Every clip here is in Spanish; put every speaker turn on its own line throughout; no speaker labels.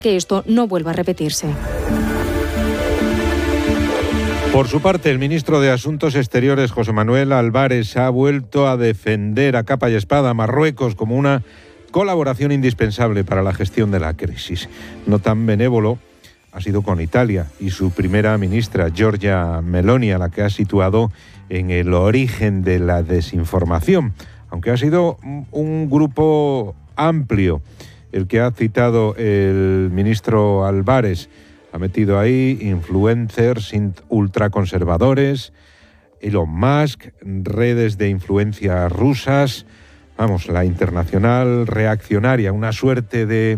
que esto no vuelva a repetirse.
Por su parte, el ministro de Asuntos Exteriores, José Manuel Álvarez, ha vuelto a defender a capa y espada a Marruecos como una colaboración indispensable para la gestión de la crisis. No tan benévolo ha sido con Italia y su primera ministra, Giorgia Meloni, a la que ha situado en el origen de la desinformación, aunque ha sido un grupo amplio el que ha citado el ministro Álvarez. Ha metido ahí influencers ultraconservadores, Elon Musk, redes de influencia rusas, vamos, la internacional reaccionaria, una suerte de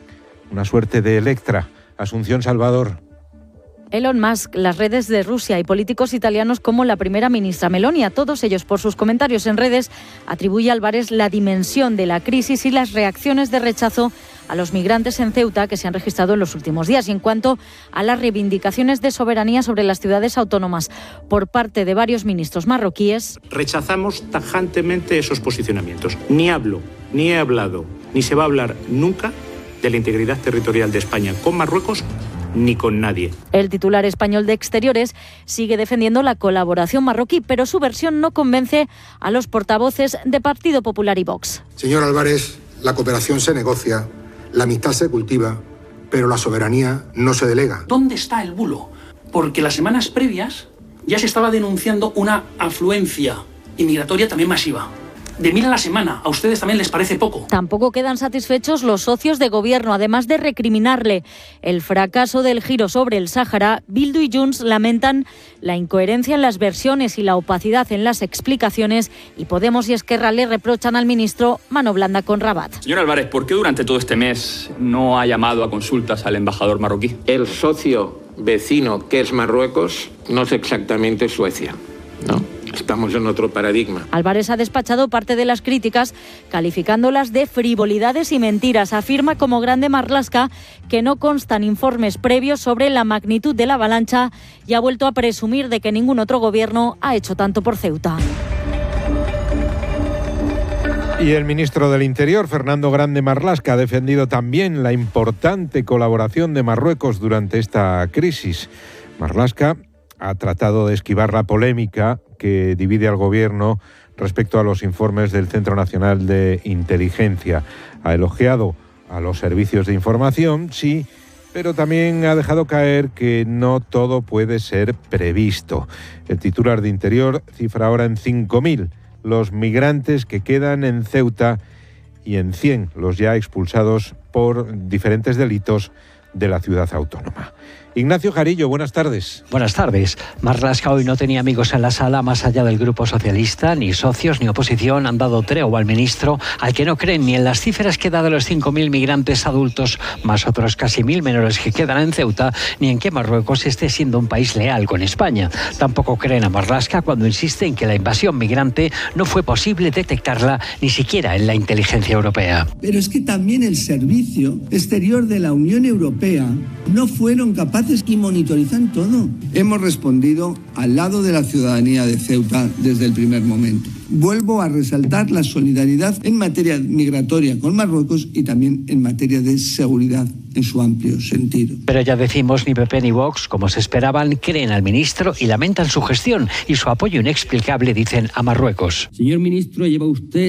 Electra. Asunción Salvador.
Elon Musk, las redes de Rusia y políticos italianos como la primera ministra Meloni, a todos ellos por sus comentarios en redes, atribuye a Álvarez la dimensión de la crisis y las reacciones de rechazo a los migrantes en Ceuta que se han registrado en los últimos días. Y en cuanto a las reivindicaciones de soberanía sobre las ciudades autónomas por parte de varios ministros marroquíes,
rechazamos tajantemente esos posicionamientos. Ni hablo, ni he hablado, ni se va a hablar nunca de la integridad territorial de España con Marruecos ni con nadie.
El titular español de Exteriores sigue defendiendo la colaboración marroquí, pero su versión no convence a los portavoces de Partido Popular y Vox.
Señor Álvarez, la cooperación se negocia, la amistad se cultiva, pero la soberanía no se delega.
¿Dónde está el bulo? Porque las semanas previas ya se estaba denunciando una afluencia inmigratoria también masiva. De 1.000 a la semana, ¿a ustedes también les parece poco?
Tampoco quedan satisfechos los socios de gobierno. Además de recriminarle el fracaso del giro sobre el Sáhara, Bildu y Junts lamentan la incoherencia en las versiones y la opacidad en las explicaciones, y Podemos y Esquerra le reprochan al ministro mano blanda con Rabat.
Señor Álvarez, ¿por qué durante todo este mes no ha llamado a consultas al embajador marroquí?
El socio vecino que es Marruecos no es exactamente Suecia, ¿no? Estamos en otro paradigma.
Álvarez ha despachado parte de las críticas, calificándolas de frivolidades y mentiras. Afirma como Grande Marlaska que no constan informes previos sobre la magnitud de la avalancha y ha vuelto a presumir de que ningún otro gobierno ha hecho tanto por Ceuta.
Y el ministro del Interior, Fernando Grande Marlaska, ha defendido también la importante colaboración de Marruecos durante esta crisis. Marlaska ha tratado de esquivar la polémica que divide al gobierno respecto a los informes del Centro Nacional de Inteligencia. Ha elogiado a los servicios de información, sí, pero también ha dejado caer que no todo puede ser previsto. El titular de Interior cifra ahora en 5.000 los migrantes que quedan en Ceuta y en 100 los ya expulsados por diferentes delitos de la ciudad autónoma. Ignacio Jarillo, buenas tardes.
Buenas tardes. Marlaska hoy no tenía amigos en la sala más allá del Grupo Socialista, ni socios ni oposición han dado tregua al ministro, al que no creen ni en las cifras que da de los 5.000 migrantes adultos, más otros casi 1.000 menores que quedan en Ceuta, ni en que Marruecos esté siendo un país leal con España. Tampoco creen a Marlaska cuando insiste en que la invasión migrante no fue posible detectarla ni siquiera en la inteligencia europea.
Pero es que también el Servicio Exterior de la Unión Europea no fueron capaces y monitorizan todo. Hemos respondido al lado de la ciudadanía de Ceuta desde el primer momento. Vuelvo a resaltar la solidaridad en materia migratoria con Marruecos y también en materia de seguridad en su amplio sentido.
Pero ya decimos, ni PP ni Vox, como se esperaban, creen al ministro y lamentan su gestión y su apoyo inexplicable, dicen, a Marruecos.
Señor ministro, lleva usted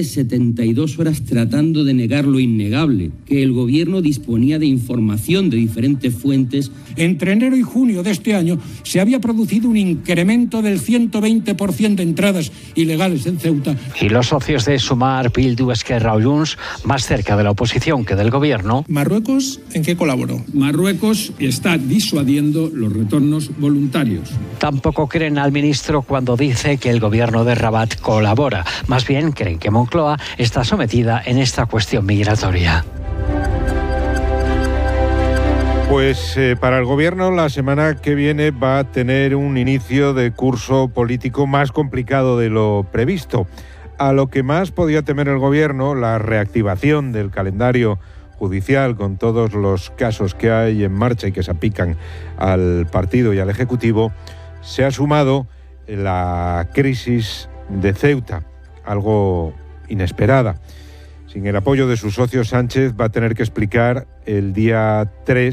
72 horas tratando de negar lo innegable, que el gobierno disponía de información de diferentes fuentes.
Entre enero y junio de este año se había producido un incremento del 120% de entradas ilegales en Ceuta.
Y los socios de Sumar, Bildu, Esquerra o Junts, más cerca de la oposición que del gobierno.
¿Marruecos en qué colaboró?
Marruecos está disuadiendo los retornos voluntarios.
Tampoco creen al ministro cuando dice que el gobierno de Rabat colabora. Más bien creen que Moncloa está sometida en esta cuestión migratoria.
Pues para el gobierno la semana que viene va a tener un inicio de curso político más complicado de lo previsto. A lo que más podía temer el gobierno, la reactivación del calendario judicial con todos los casos que hay en marcha y que se apican al partido y al Ejecutivo, se ha sumado la crisis de Ceuta, algo inesperada. Sin el apoyo de sus socios, Sánchez va a tener que explicar el día 3